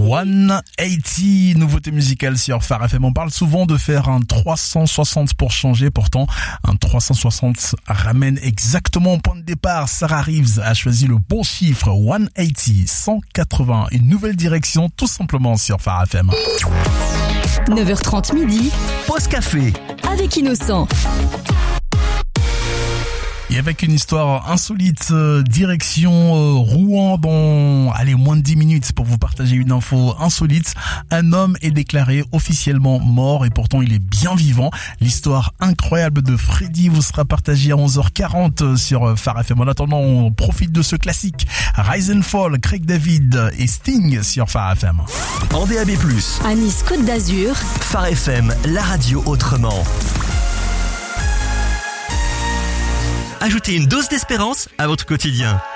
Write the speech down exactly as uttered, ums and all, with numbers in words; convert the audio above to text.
cent quatre-vingts, nouveauté musicale sur Phare F M. On parle souvent de faire un trois cent soixante pour changer. Pourtant, un trois cent soixante ramène exactement au point de départ. Sarah Reeves a choisi le bon chiffre. cent quatre-vingts, cent quatre-vingts. Une nouvelle direction, tout simplement sur Phare F M. neuf heures trente midi. Pause café. Avec Innocent. Et avec une histoire insolite, euh, direction euh, Rouen dans, allez, moins de dix minutes pour vous partager une info insolite. Un homme est déclaré officiellement mort et pourtant il est bien vivant. L'histoire incroyable de Freddy vous sera partagée à onze heures quarante sur Phare F M. En attendant, on profite de ce classique. Rise and Fall, Craig David et Sting sur Phare F M. En D A B plus, À Nice Côte d'Azur. Phare F M, la radio autrement. Ajoutez une dose d'espérance à votre quotidien.